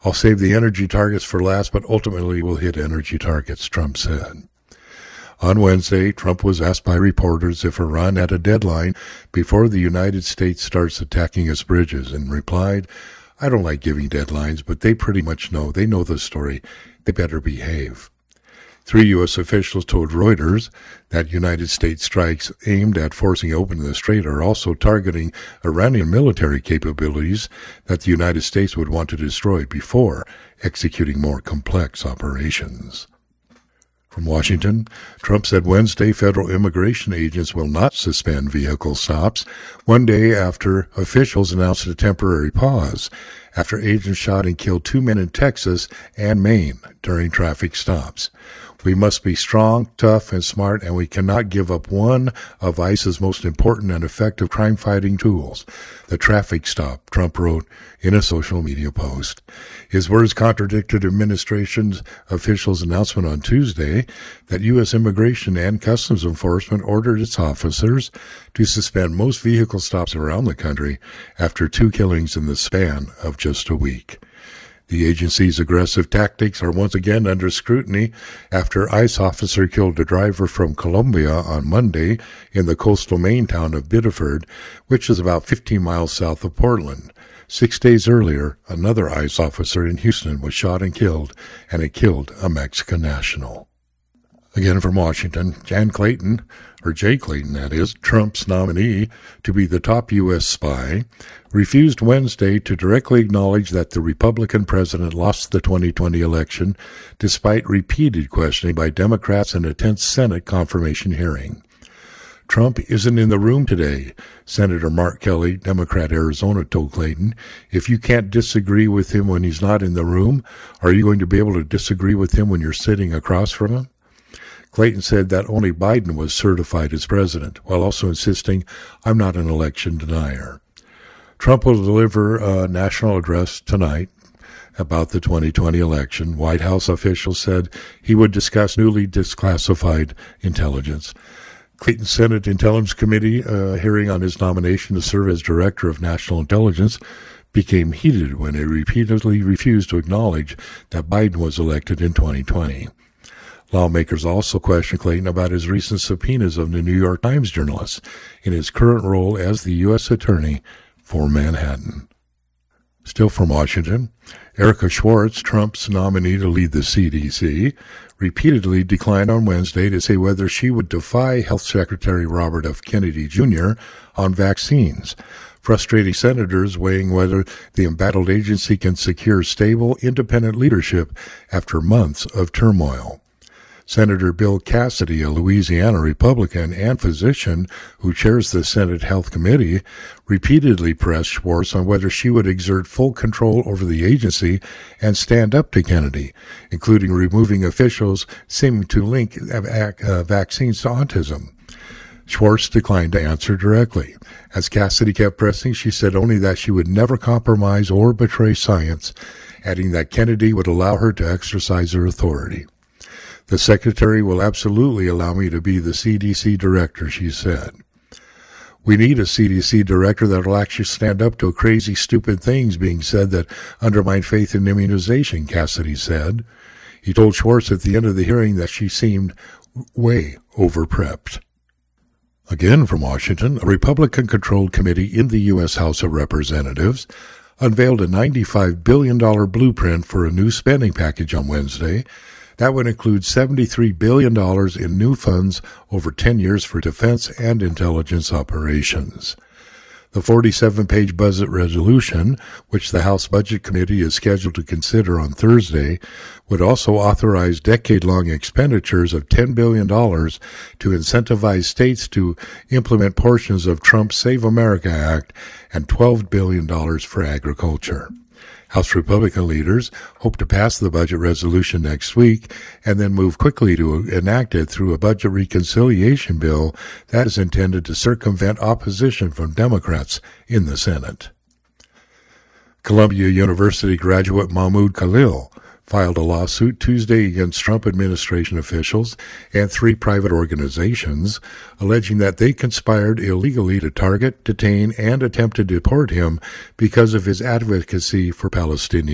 I'll save the energy targets for last, but ultimately we'll hit energy targets, Trump said. On Wednesday, Trump was asked by reporters if Iran had a deadline before the United States starts attacking its bridges, and replied, I don't like giving deadlines, but they pretty much know. They know the story. They better behave. 3 U.S. officials told Reuters that United States strikes aimed at forcing open the strait are also targeting Iranian military capabilities that the United States would want to destroy before executing more complex operations. From Washington, Trump said Wednesday federal immigration agents will not suspend vehicle stops, one day after officials announced a temporary pause after agents shot and killed 2 men in Texas and Maine during traffic stops. We must be strong, tough, and smart, and we cannot give up one of ICE's most important and effective crime-fighting tools, the traffic stop, Trump wrote in a social media post. His words contradicted administration officials' announcement on Tuesday that U.S. Immigration and Customs Enforcement ordered its officers to suspend most vehicle stops around the country after 2 killings in the span of just a week. The agency's aggressive tactics are once again under scrutiny after ICE officer killed a driver from Colombia on Monday in the coastal Maine town of Biddeford, which is about 15 miles south of Portland. 6 days earlier, another ICE officer in Houston was shot and killed, and it killed a Mexican national. Again from Washington, Jay Clayton, that is, Trump's nominee to be the top U.S. spy, refused Wednesday to directly acknowledge that the Republican president lost the 2020 election despite repeated questioning by Democrats in a tense Senate confirmation hearing. Trump isn't in the room today, Senator Mark Kelly, Democrat Arizona, told Clayton. If you can't disagree with him when he's not in the room, are you going to be able to disagree with him when you're sitting across from him? Clayton said that only Biden was certified as president, while also insisting, I'm not an election denier. Trump will deliver a national address tonight about the 2020 election. White House officials said he would discuss newly declassified intelligence. Clayton's Senate Intelligence Committee hearing on his nomination to serve as Director of National Intelligence became heated when it repeatedly refused to acknowledge that Biden was elected in 2020. Lawmakers also questioned Clayton about his recent subpoenas of the New York Times journalists in his current role as the U.S. Attorney for Manhattan. Still from Washington, Erica Schwartz, Trump's nominee to lead the CDC, repeatedly declined on Wednesday to say whether she would defy Health Secretary Robert F. Kennedy Jr. on vaccines, frustrating senators weighing whether the embattled agency can secure stable, independent leadership after months of turmoil. Senator Bill Cassidy, a Louisiana Republican and physician who chairs the Senate Health Committee, repeatedly pressed Schwartz on whether she would exert full control over the agency and stand up to Kennedy, including removing officials seeming to link vaccines to autism. Schwartz declined to answer directly. As Cassidy kept pressing, she said only that she would never compromise or betray science, adding that Kennedy would allow her to exercise her authority. The secretary will absolutely allow me to be the CDC director, she said. We need a CDC director that will actually stand up to crazy, stupid things being said that undermine faith in immunization, Cassidy said. He told Schwartz at the end of the hearing that she seemed way over-prepped. Again from Washington, a Republican-controlled committee in the U.S. House of Representatives unveiled a $95 billion blueprint for a new spending package on Wednesday. That would include $73 billion in new funds over 10 years for defense and intelligence operations. The 47-page budget resolution, which the House Budget Committee is scheduled to consider on Thursday, would also authorize decade-long expenditures of $10 billion to incentivize states to implement portions of Trump's Save America Act and $12 billion for agriculture. House Republican leaders hope to pass the budget resolution next week and then move quickly to enact it through a budget reconciliation bill that is intended to circumvent opposition from Democrats in the Senate. Columbia University graduate Mahmoud Khalil filed a lawsuit Tuesday against Trump administration officials and 3 private organizations, alleging that they conspired illegally to target, detain, and attempt to deport him because of his advocacy for Palestinian